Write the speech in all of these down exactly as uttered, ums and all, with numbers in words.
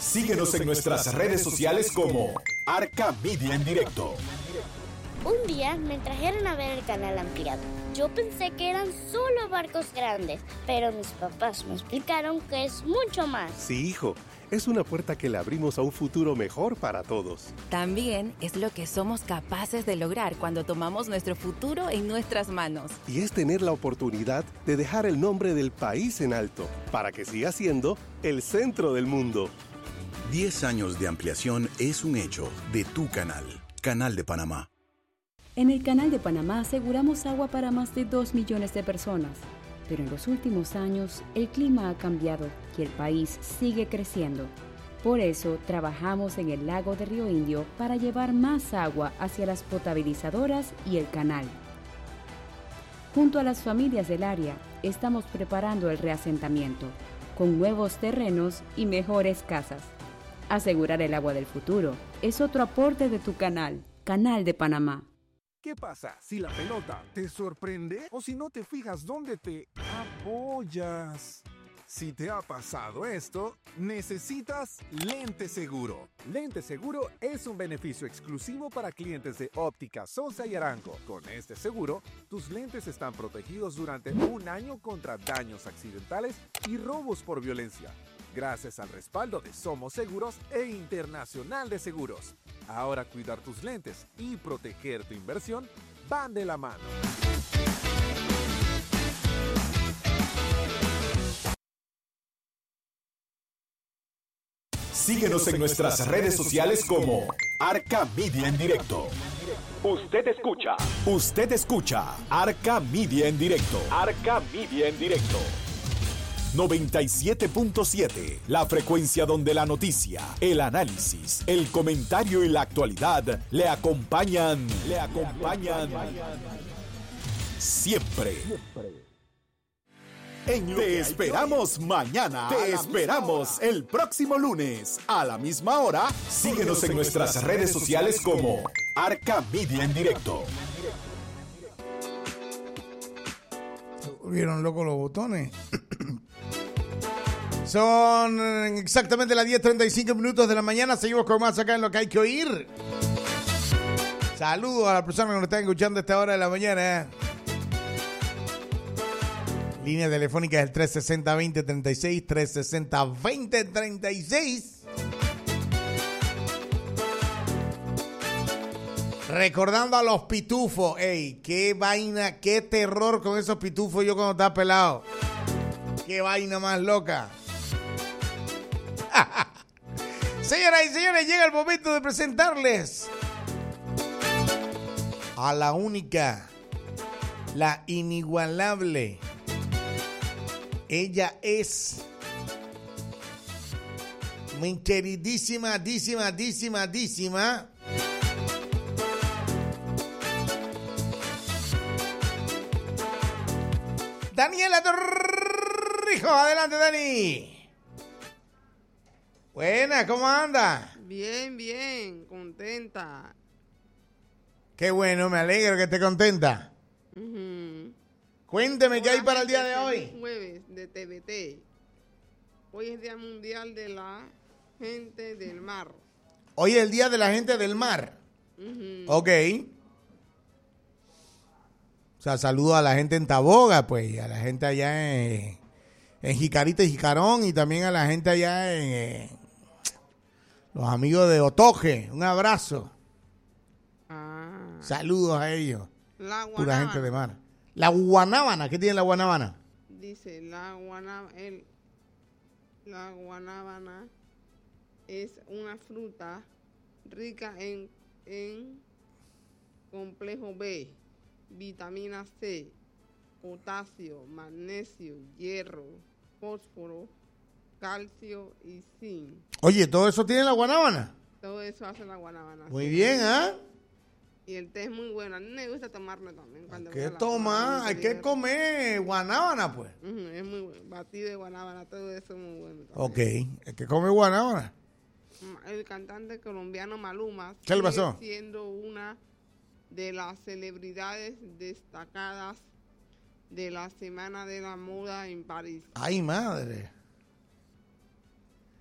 Síguenos en nuestras redes sociales como Arca Media en Directo. Un día me trajeron a ver el canal ampliado. Yo pensé que eran solo barcos grandes, pero mis papás me explicaron que es mucho más. Sí, hijo, es una puerta que le abrimos a un futuro mejor para todos. También es lo que somos capaces de lograr cuando tomamos nuestro futuro en nuestras manos. Y es tener la oportunidad de dejar el nombre del país en alto, para que siga siendo el centro del mundo. Diez años de ampliación es un hecho de tu canal, Canal de Panamá. En el Canal de Panamá aseguramos agua para más de dos millones de personas. Pero en los últimos años, el clima ha cambiado y el país sigue creciendo. Por eso, trabajamos en el lago de Río Indio para llevar más agua hacia las potabilizadoras y el canal. Junto a las familias del área, estamos preparando el reasentamiento, con nuevos terrenos y mejores casas. Asegurar el agua del futuro es otro aporte de tu canal, Canal de Panamá. ¿Qué pasa si la pelota te sorprende o si no te fijas dónde te apoyas? Si te ha pasado esto, necesitas Lente Seguro. Lente Seguro es un beneficio exclusivo para clientes de Óptica Sosa y Arango. Con este seguro, tus lentes están protegidos durante un año contra daños accidentales y robos por violencia, gracias al respaldo de Somos Seguros e Internacional de Seguros. Ahora cuidar tus lentes y proteger tu inversión van de la mano. Síguenos en nuestras redes sociales como Arca Media en Directo. Usted escucha. Usted escucha Arca Media en Directo. Arca Media en Directo. noventa y siete punto siete, la frecuencia donde la noticia, el análisis, el comentario y la actualidad le acompañan, le acompañan siempre. En Te Esperamos Mañana, te esperamos el próximo lunes a la misma hora. Síguenos en nuestras redes sociales como Arca Media en Directo. Se volvieron locos los botones. Son exactamente las diez treinta y cinco minutos de la mañana. Seguimos con más acá en Lo que hay que oír. Saludos a la persona que nos está escuchando a esta hora de la mañana. Línea telefónica es el tres sesenta, veinte treinta y seis, tres sesenta, veinte treinta y seis. Recordando a los pitufos. Ey, qué vaina, qué terror con esos pitufos yo cuando estaba pelado. Qué vaina más loca. Señoras y señores, llega el momento de presentarles a la única, la inigualable. Ella es mi queridísima, dísima, dísima, dísima. Daniela Torrijos. Adelante, Dani. Buena, ¿cómo anda? Bien, bien, contenta. Qué bueno, me alegro que esté contenta. Uh-huh. Cuénteme qué hay para el día de hoy. Jueves de T V T. Hoy es Día Mundial de la Gente del Mar. Hoy es el Día de la Gente del Mar. Uh-huh. Ok. O sea, saludo a la gente en Taboga, pues, a la gente allá en, en Jicarita y Jicarón, y también a la gente allá en eh, los amigos de Otoje. Un abrazo. Ah. Saludos a ellos. La Pura gente de mar. La guanábana, ¿qué tiene la guanábana? Dice, la guanábana, el, la guanábana es una fruta rica en, en complejo B, vitamina C, potasio, magnesio, hierro, fósforo, calcio y zinc. Oye, ¿todo eso tiene la guanábana? Todo eso hace la guanábana. Muy bien, ¿ah? ¿eh? Y el té es muy bueno. A mí me gusta tomarlo también. Cuando ¿Qué toma? Hay que comer guanábana, pues. Uh-huh, es muy bueno. Batido de guanábana, todo eso es muy bueno también. Ok, hay que comer guanábana. El cantante colombiano Maluma ¿Qué le pasó? sigue siendo una de las celebridades destacadas de la Semana de la Moda en París. ¡Ay, madre!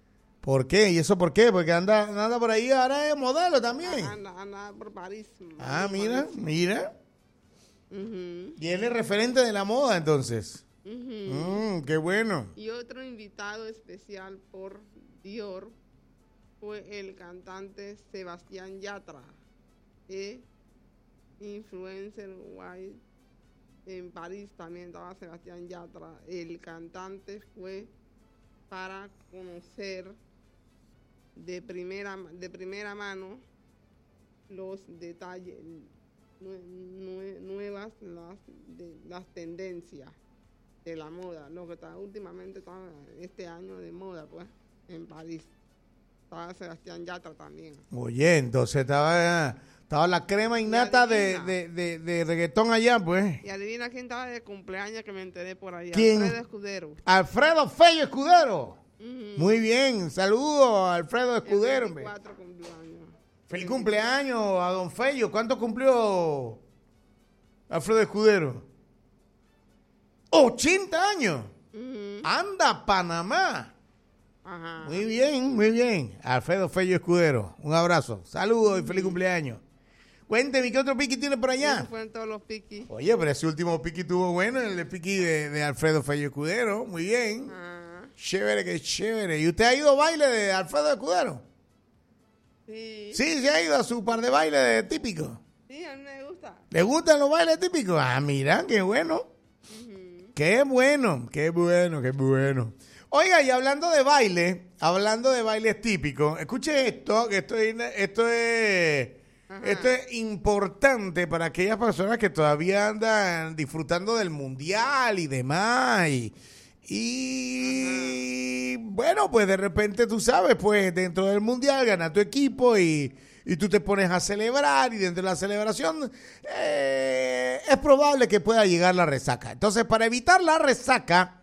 ¿Por qué? ¿Y eso por qué? Porque anda, anda por ahí, ahora es modelo también. Anda, anda por París. Ah, mira, París. mira. Uh-huh. Y él es referente de la moda, entonces. Uh-huh. Mm, qué bueno. Y otro invitado especial por Dior fue el cantante Sebastián Yatra, e influencer white. En París también estaba Sebastián Yatra. El cantante fue para conocer de primera, de primera mano los detalles, nue, nue, nuevas las, de, las tendencias de la moda, lo que está últimamente está este año de moda, pues, en París. Estaba Sebastián Yatra también. Oye, entonces estaba, estaba la crema innata de, de, de, de reggaetón allá, pues. Y adivina quién estaba de cumpleaños, que me enteré por ahí. ¿Quién? Alfredo Escudero. Alfredo Fello Escudero. Uh-huh. Muy bien, saludos a Alfredo Escudero. El veinticuatro cumpleaños. Feliz cumpleaños a don Fello. ¿Cuánto cumplió Alfredo Escudero? ochenta años. Uh-huh. Anda, Panamá. Ajá. Muy bien, muy bien. Alfredo Fello Escudero. Un abrazo. Saludos y feliz cumpleaños. Cuénteme, ¿qué otro piqui tiene por allá? Esos fueron todos los piquis. Oye, pero ese último piqui estuvo bueno, el de piqui de, de Alfredo Fello Escudero. Muy bien. Ajá. Chévere, que chévere. ¿Y usted ha ido a baile de Alfredo Escudero? Sí. Sí, se ha ido a su par de bailes típicos. Sí, a mí me gusta. ¿Le gustan los bailes típicos? Ah, mira, qué bueno. Uh-huh. Qué bueno, qué bueno, qué bueno. Oiga, y hablando de baile, hablando de bailes típicos, escuche esto, que esto es, esto es, esto es importante para aquellas personas que todavía andan disfrutando del mundial y demás. Y, y bueno, pues de repente tú sabes, pues dentro del mundial gana tu equipo y, y tú te pones a celebrar y dentro de la celebración eh, es probable que pueda llegar la resaca. Entonces, para evitar la resaca,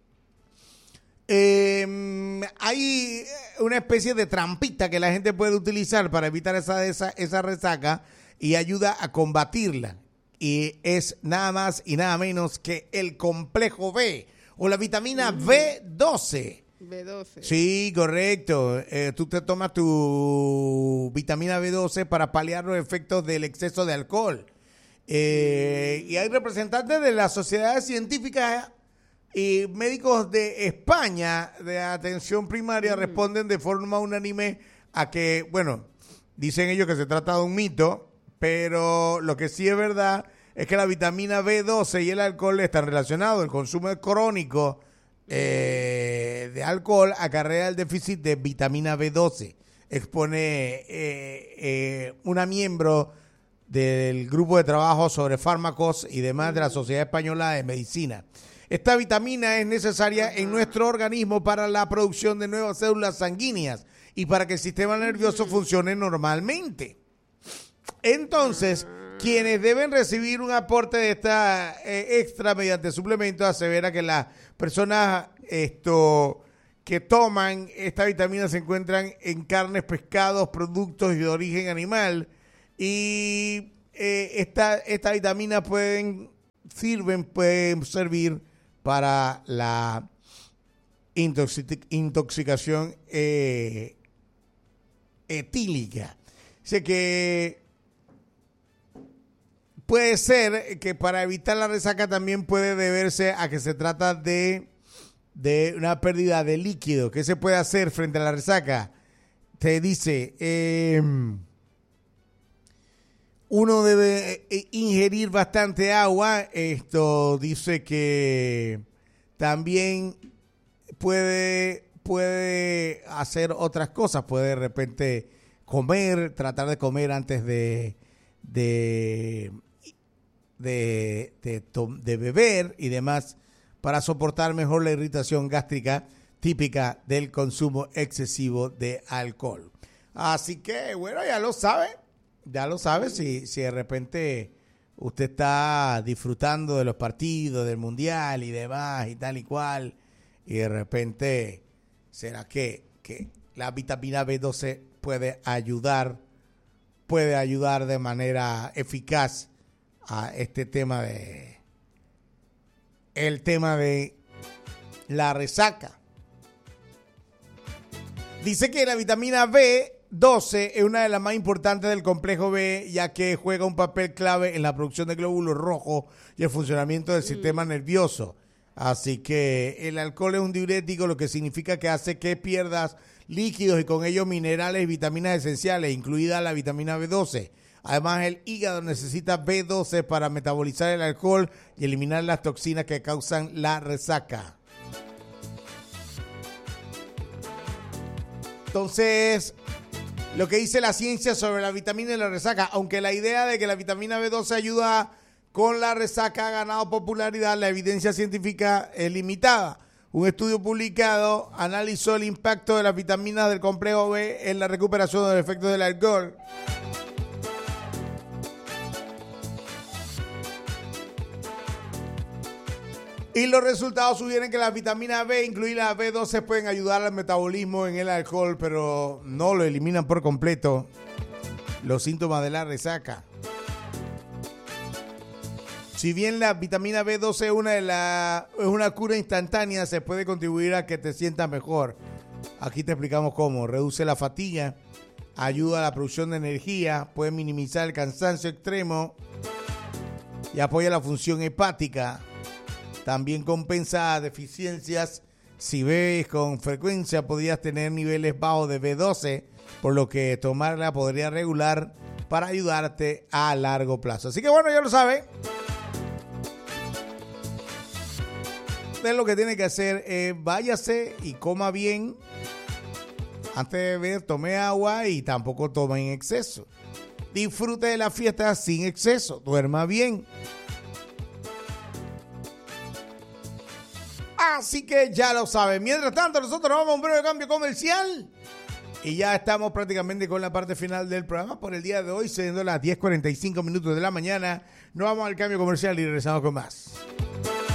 Eh, hay una especie de trampita que la gente puede utilizar para evitar esa, esa, esa resaca y ayuda a combatirla. Y es nada más y nada menos que el complejo B o la vitamina mm. B doce. B doce. Sí, correcto. Eh, tú te tomas tu vitamina B doce para paliar los efectos del exceso de alcohol. Eh, mm. Y hay representantes de las sociedades científicas y médicos de España de atención primaria mm. responden de forma unánime a que, bueno, dicen ellos que se trata de un mito, pero lo que sí es verdad es que la vitamina B doce y el alcohol están relacionados. El consumo crónico eh, de alcohol acarrea el déficit de vitamina B doce. Expone eh, eh, una miembro del grupo de trabajo sobre fármacos y demás de la Sociedad Española de Medicina. Esta vitamina es necesaria en nuestro organismo para la producción de nuevas células sanguíneas y para que el sistema nervioso funcione normalmente. Entonces, quienes deben recibir un aporte de esta eh, extra mediante suplementos asevera que las personas esto, que toman esta vitamina se encuentran en carnes, pescados, productos de origen animal y eh, esta, esta vitamina pueden, sirven, pueden servir para la intoxic- intoxicación eh, etílica. Sé que puede ser que para evitar la resaca también puede deberse a que se trata de, de una pérdida de líquido. ¿Qué se puede hacer frente a la resaca? Te dice, eh, uno debe ingerir bastante agua. Esto dice que también puede, puede hacer otras cosas. Puede de repente comer, tratar de comer antes de, de, de, de, de beber y demás para soportar mejor la irritación gástrica típica del consumo excesivo de alcohol. Así que, bueno, ya lo sabe. Ya lo sabes, si, si de repente usted está disfrutando de los partidos, del mundial y demás y tal y cual, y de repente, ¿será que, que la vitamina B doce puede ayudar, puede ayudar de manera eficaz a este tema de, el tema de la resaca? Dice que la vitamina B doce es una de las más importantes del complejo B, ya que juega un papel clave en la producción de glóbulos rojos y el funcionamiento del mm. sistema nervioso. Así que el alcohol es un diurético, lo que significa que hace que pierdas líquidos y con ello minerales y vitaminas esenciales, incluida la vitamina B doce. Además, el hígado necesita B doce para metabolizar el alcohol y eliminar las toxinas que causan la resaca. Entonces, lo que dice la ciencia sobre la vitamina y la resaca, aunque la idea de que la vitamina B doce ayuda con la resaca ha ganado popularidad, la evidencia científica es limitada. Un estudio publicado analizó el impacto de las vitaminas del complejo B en la recuperación del efecto del alcohol. Y los resultados sugieren que las vitaminas B, incluida la B doce, pueden ayudar al metabolismo en el alcohol, pero no lo eliminan por completo los síntomas de la resaca. Si bien la vitamina B doce es una, de la, es una cura instantánea, se puede contribuir a que te sientas mejor. Aquí te explicamos cómo. Reduce la fatiga, ayuda a la producción de energía, puede minimizar el cansancio extremo y apoya la función hepática. También compensa deficiencias. Si bebes con frecuencia, podrías tener niveles bajos de B doce, por lo que tomarla podría regular para ayudarte a largo plazo. Así que bueno, ya lo sabe. Usted lo que tiene que hacer es váyase y coma bien. Antes de beber, tome agua y tampoco tome en exceso. Disfrute de la fiesta sin exceso. Duerma bien. Así que ya lo saben. Mientras tanto, nosotros nos vamos a un breve cambio comercial. Y ya estamos prácticamente con la parte final del programa por el día de hoy, siendo las diez cuarenta y cinco minutos de la mañana. Nos vamos al cambio comercial y regresamos con más.